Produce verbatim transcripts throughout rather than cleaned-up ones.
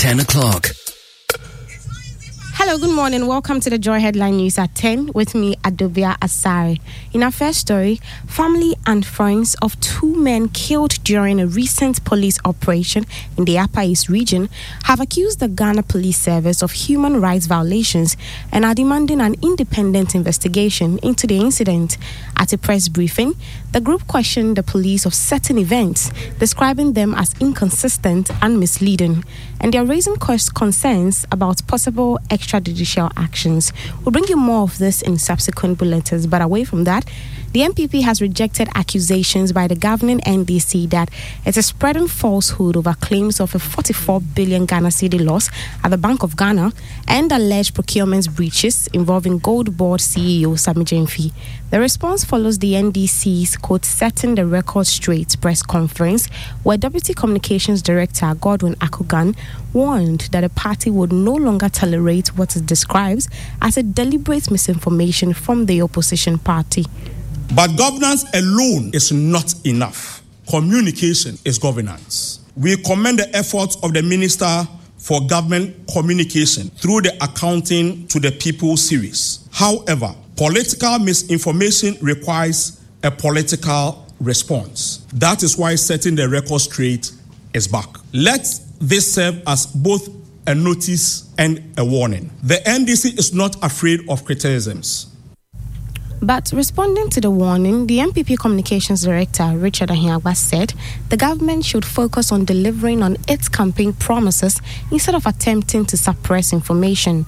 ten o'clock. Hello, good morning. Welcome to the Joy Headline News at ten with me, Adobia Asari. In our first story, family and friends of two men killed during a recent police operation in the Upper East region have accused the Ghana Police Service of human rights violations and are demanding an independent investigation into the incident. At a press briefing, the group questioned the police of certain events, describing them as inconsistent and misleading, and they are raising concerns about possible extrajudicial actions. We'll bring you more of this in subsequent bulletins, but away from that, the M P P has rejected accusations by the governing N D C that it is spreading falsehood over claims of a forty-four billion Ghana cedi loss at the Bank of Ghana and alleged procurement breaches involving Gold Board C E O Sami Gyamfi. The response follows the N D C's quote setting the record straight press conference where Deputy Communications Director Godwin Akogan warned that the party would no longer tolerate what it describes as a deliberate misinformation from the opposition party. But governance alone is not enough. Communication is governance. We commend the efforts of the Minister for Government Communication through the Accounting to the People series. However, political misinformation requires a political response. That is why setting the record straight is back. Let this serve as both a notice and a warning. The N D C is not afraid of criticisms. But responding to the warning, the M P P Communications Director, Richard Ahiagba, said the government should focus on delivering on its campaign promises instead of attempting to suppress information.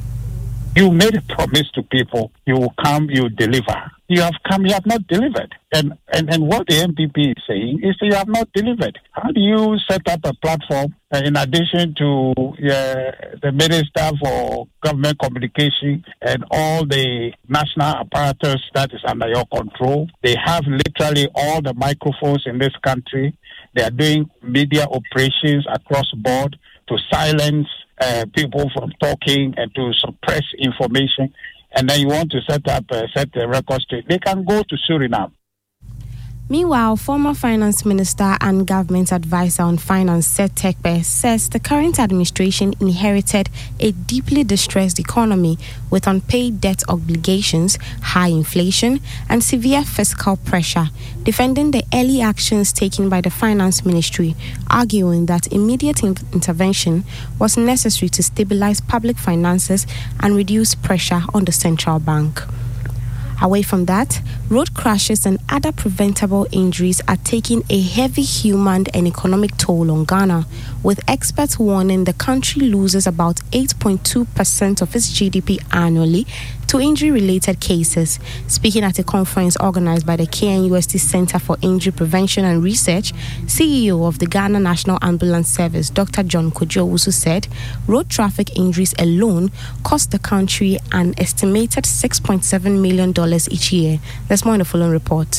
You made a promise to people, you will come, you deliver. You have come, you have not delivered. And, and, and what the M P P is saying is that you have not delivered. How do you set up a platform uh, in addition to uh, the Minister for Government Communication and all the national apparatus that is under your control? They have literally all the microphones in this country. They are doing media operations across board to silence uh, people from talking and to suppress information. And then you want to set up, uh, set the record straight. They can go to Suriname. Meanwhile, former Finance Minister and Government Advisor on Finance, Seth Terkper, says the current administration inherited a deeply distressed economy with unpaid debt obligations, high inflation, and severe fiscal pressure, defending the early actions taken by the Finance Ministry, arguing that immediate in- intervention was necessary to stabilize public finances and reduce pressure on the central bank. Away from that, road crashes and other preventable injuries are taking a heavy human and economic toll on Ghana, with experts warning the country loses about eight point two percent of its G D P annually to injury-related cases. Speaking at a conference organized by the K N U S T Center for Injury Prevention and Research, C E O of the Ghana National Ambulance Service, Doctor John Kojo-Owusu, said road traffic injuries alone cost the country an estimated six point seven million dollars each year. There's more in the following report.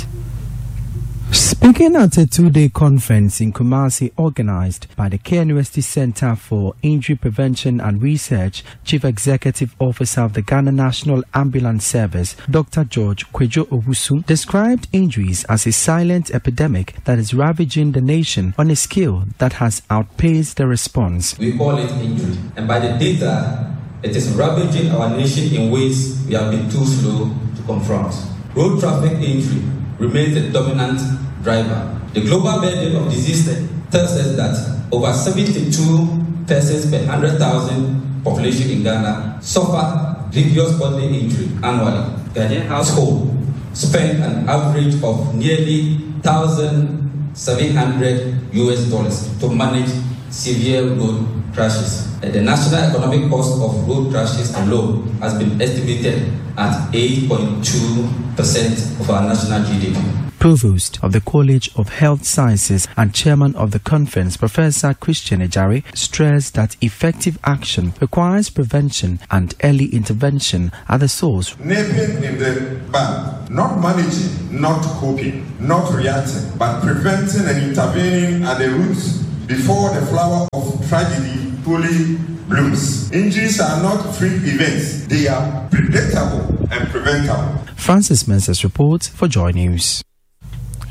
Speaking at a two-day conference in Kumasi organized by the K N U S T Center for Injury Prevention and Research, Chief Executive Officer of the Ghana National Ambulance Service, Doctor George Kojo-Owusu, described injuries as a silent epidemic that is ravaging the nation on a scale that has outpaced the response. We call it injury, and by the data, it is ravaging our nation in ways we have been too slow to confront. Road traffic injury remains the dominant driver. The global burden of disease tells us that over seventy-two persons per one hundred thousand population in Ghana suffer grievous bodily injury annually. Ghanaian household spend an average of nearly one thousand seven hundred U S dollars to manage severe road crashes. The national economic cost of road crashes alone has been estimated at eight point two percent of our national G D P. Provost of the College of Health Sciences and Chairman of the conference, Professor Christian Ejari, stressed that effective action requires prevention and early intervention at the source. Nipping in the bud, not managing, not coping, not reacting, but preventing and intervening at the roots before the flower of tragedy fully blooms. Injuries are not freak events, they are predictable and preventable. Francis Mensah's report for Joy News.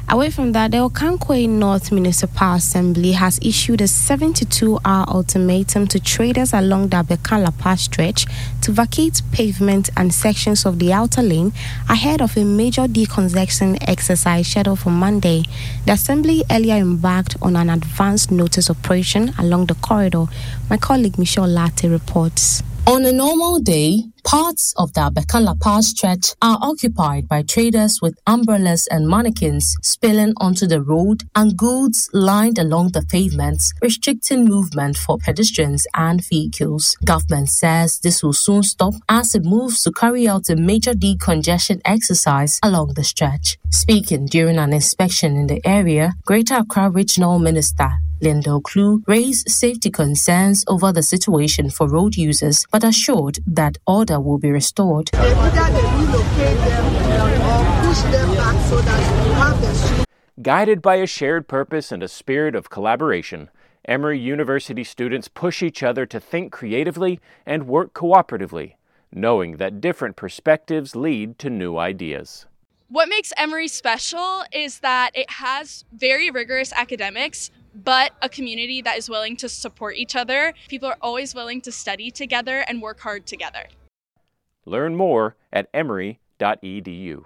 Away from that, the Okankwe North Municipal Assembly has issued a seventy-two hour ultimatum to traders along the Abekala Pass stretch to vacate pavement and sections of the outer lane ahead of a major decongestion exercise scheduled for Monday. The Assembly earlier embarked on an advanced notice operation along the corridor. My colleague Michelle Latte reports. On a normal day, parts of the Abekala Pass stretch are occupied by traders with umbrellas and mannequins spilling onto the road and goods lined along the pavements, restricting movement for pedestrians and vehicles. Government says this will soon stop as it moves to carry out a major decongestion exercise along the stretch. Speaking during an inspection in the area, Greater Accra Regional Minister Linda Oklu raised safety concerns over the situation for road users, but assured that order will be restored. Either they relocate them or push them back so that we have the street. Guided by a shared purpose and a spirit of collaboration, Emory University students push each other to think creatively and work cooperatively, knowing that different perspectives lead to new ideas. What makes Emory special is that it has very rigorous academics, but a community that is willing to support each other. People are always willing to study together and work hard together. Learn more at emory dot e d u.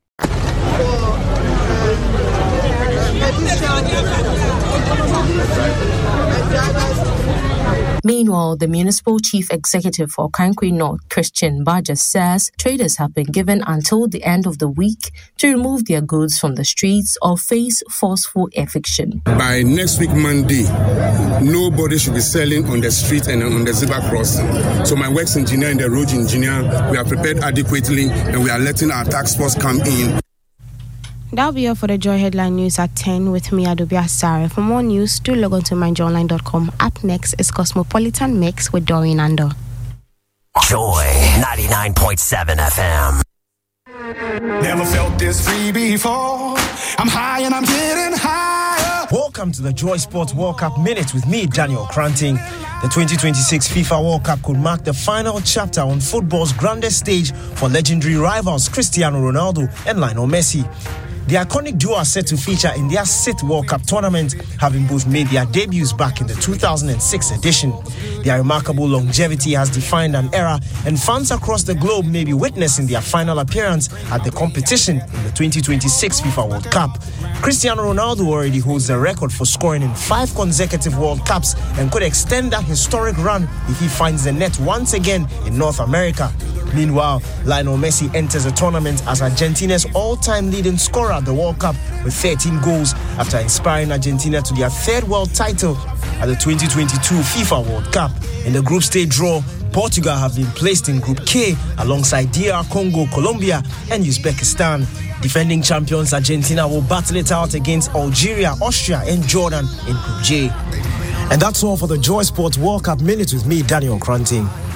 Meanwhile, the municipal chief executive for Okankwe North, Christian Badger, says traders have been given until the end of the week to remove their goods from the streets or face forceful eviction. By next week, Monday, nobody should be selling on the street and on the zebra crossing. So my works engineer and the road engineer, we are prepared adequately and we are letting our task force come in. That'll be all for the Joy Headline News at ten with me, Adobia Asare. For more news, do log on to my joy online dot com. Up next is Cosmopolitan Mix with Doreen Ando. Joy ninety-nine point seven F M. Never felt this free before. I'm high and I'm getting higher. Welcome to the Joy Sports World Cup Minute with me, Daniel Cranting. The twenty twenty-six FIFA World Cup could mark the final chapter on football's grandest stage for legendary rivals Cristiano Ronaldo and Lionel Messi. The iconic duo are set to feature in their sixth World Cup tournament, having both made their debuts back in the two thousand six edition. Their remarkable longevity has defined an era, and fans across the globe may be witnessing their final appearance at the competition in the twenty twenty-six FIFA World Cup. Cristiano Ronaldo already holds the record for scoring in five consecutive World Cups and could extend that historic run if he finds the net once again in North America. Meanwhile, Lionel Messi enters the tournament as Argentina's all-time leading scorer at the World Cup with thirteen goals after inspiring Argentina to their third world title at the twenty twenty-two FIFA World Cup. In the group stage draw, Portugal have been placed in Group K alongside D R Congo, Colombia and Uzbekistan. Defending champions Argentina will battle it out against Algeria, Austria and Jordan in Group J. And that's all for the Joy Sports World Cup Minute with me, Daniel Cranting.